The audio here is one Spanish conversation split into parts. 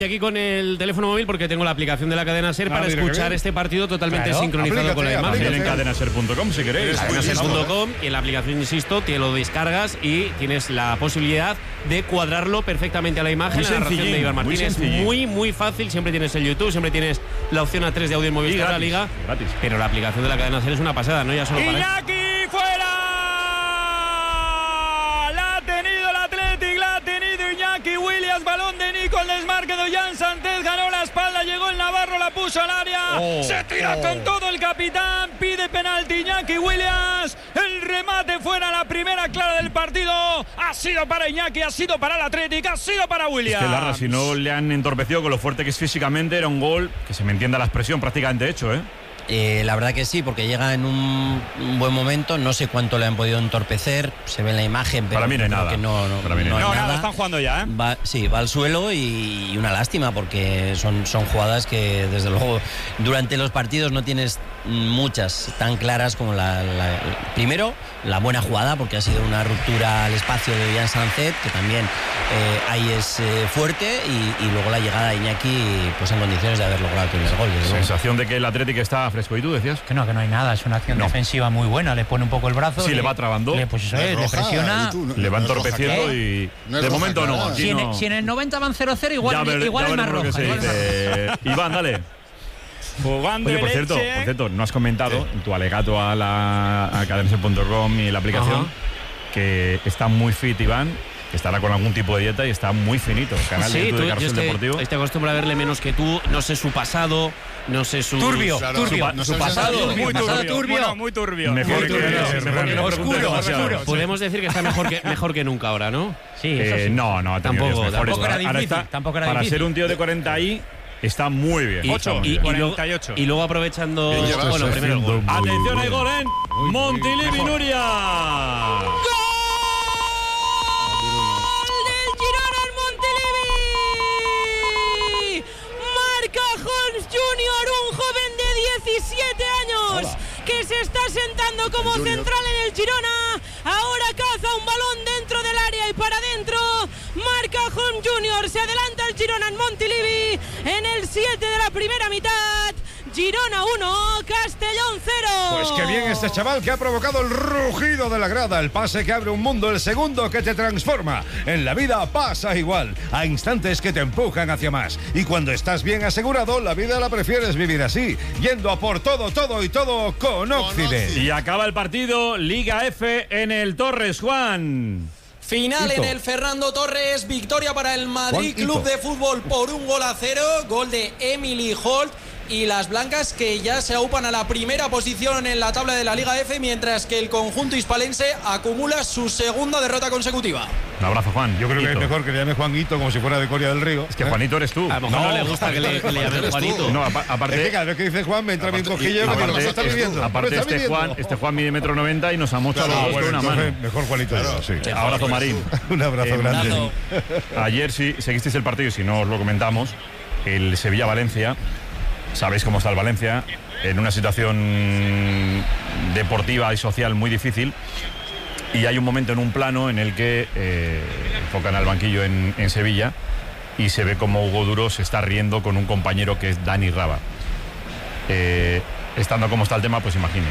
Aquí con el teléfono móvil porque tengo la aplicación de la cadena SER para escuchar este partido totalmente sincronizado con la imagen. En cadenaser.com si queréis. Cadenaser.com y en la aplicación, insisto, te lo descargas y tienes la posibilidad de cuadrarlo perfectamente a la imagen. La narración de Iván Martínez muy fácil. Siempre tienes el YouTube, siempre tienes la opción A3 de audio en Movistar de la Liga. Gratis. Pero la aplicación de la cadena SER es una pasada, ¿no? Ya solo para ¡Iñaki fuera! La ha tenido el Athletic, la ha tenido Iñaki Williams, balón de Nico, el desmarque de Ollán Sánchez, ganó la espalda, llegó el Navarro, la puso al área, se tira con todo el capitán, pide penalti Iñaki Williams, el remate fuera, la primera clara del partido, ha sido para Iñaki, ha sido para el Athletic, ha sido para Williams. Es que Larra, si no le han entorpecido con lo fuerte que es físicamente, era un gol, que se me entienda la expresión, prácticamente hecho, ¿eh? La verdad que sí, porque llega en un buen momento. No sé cuánto le han podido entorpecer. Se ve en la imagen, pero para mí no hay nada. No hay nada. Están jugando ya, ¿eh? Va al suelo y una lástima, porque son jugadas que, desde luego, durante los partidos no tienes muchas tan claras como primero, la buena jugada, porque ha sido una ruptura al espacio de Ollán Sánchez, que también ahí es fuerte, y luego la llegada de Iñaki, pues en condiciones de haber logrado el primer gol. Sensación de que el Atlético está fresco. ¿Y tú decías? Que no hay nada, es una acción defensiva muy buena, le pone un poco el brazo. Sí, le va trabando. Le presiona. Le va entorpeciendo y de momento no. Si en el 90 van 0-0, igual es más roja. Iván, dale. Jugando. Oye, por cierto, no has comentado en tu alegato a cadenaser.com y la aplicación que está muy fit Iván, que estará con algún tipo de dieta y está muy finito. Canal de YouTube de Carrusel Deportivo. Estoy acostumbrado a verle menos que tú, no sé su pasado, no sé su... Turbio. Su pasado. Muy turbio. Mejor que no oscuro. Podemos decir que está mejor que nunca ahora, ¿no? Sí, eso sí. No, tampoco era difícil. Para ser un tío de 40 y está muy bien. 48. Y luego aprovechando... Bueno, primero el gol. Atención, hay gol en Montilivi, Nuria. Que se está sentando como central en el Girona. Ahora caza un balón dentro del área y para adentro. Marca Home Junior. Se adelanta el Girona en Montilivi en el 7 de la primera mitad. Girona 1, Castellón 0. Pues qué bien este chaval que ha provocado el rugido de la grada, el pase que abre un mundo, el segundo que te transforma. En la vida pasa igual, a instantes que te empujan hacia más. Y cuando estás bien asegurado, la vida la prefieres vivir así, yendo a por todo con Occident. Y acaba el partido, Liga F en el Torres, Juan. Final en el Fernando Torres, victoria para el Madrid Club de Fútbol por 1-0, gol de Emily Holt. Y las blancas que ya se aupan a la primera posición en la tabla de la Liga F, mientras que el conjunto hispalense acumula su segunda derrota consecutiva. Un abrazo, Juan. Yo creo que es mejor que le llame Juanito como si fuera de Coria del Río. Es que Juanito eres tú. A lo mejor no le gusta que le llamen Juanito. No, aparte... Es que cada vez que dices Juan me entra bien cojillo que no está viviendo. Aparte este Juan mide 1,90 m y nos amocha los dos con una mano. Mejor Juanito. Sí. Abrazo, Marín. Un abrazo grande. Ayer sí seguisteis el partido y si no os lo comentamos, el Sevilla-Valencia. Sabéis cómo está el Valencia, en una situación deportiva y social muy difícil, y hay un momento en un plano en el que enfocan al banquillo en Sevilla y se ve como Hugo Duro se está riendo con un compañero que es Dani Raba. Estando como está el tema, pues imaginen.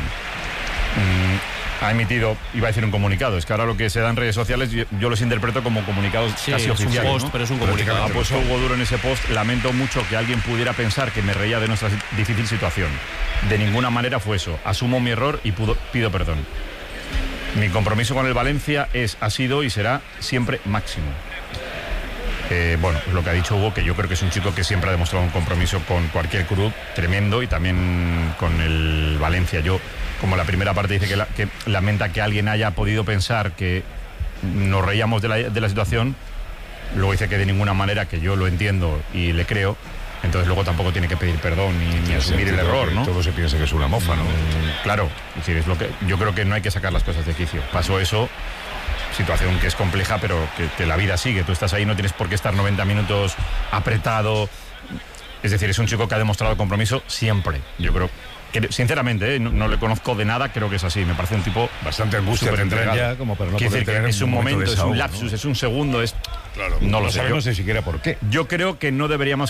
Ha emitido, iba a decir un comunicado, es que ahora lo que se da en redes sociales yo los interpreto como comunicados casi oficiales. Un post, ¿no? Pero es un comunicado. Ha puesto Hugo Duro en ese post: lamento mucho que alguien pudiera pensar que me reía de nuestra difícil situación. De ninguna manera fue eso. Asumo mi error y pido perdón. Mi compromiso con el Valencia ha sido y será siempre máximo. Bueno, lo que ha dicho Hugo, que yo creo que es un chico que siempre ha demostrado un compromiso con cualquier club tremendo y también con el Valencia. Yo, como la primera parte dice que lamenta que alguien haya podido pensar que nos reíamos de la situación, luego dice que de ninguna manera, que yo lo entiendo y le creo, entonces luego tampoco tiene que pedir perdón ni asumir el error, ¿no? Todo se piensa que es una mofa, ¿no? Claro, es decir, yo creo que no hay que sacar las cosas de quicio. Pasó eso, situación que es compleja, pero que la vida sigue. Tú estás ahí, no tienes por qué estar 90 minutos apretado. Es decir, es un chico que ha demostrado compromiso siempre. Yo creo que, sinceramente, no le conozco de nada, creo que es así. Me parece un tipo bastante angustia tendrán ya, como para no poder tener es un momento, es un desahogo, lapsus, ¿no? es un segundo, es Claro, No lo sé. sabemos ni siquiera por qué. Yo creo que no deberíamos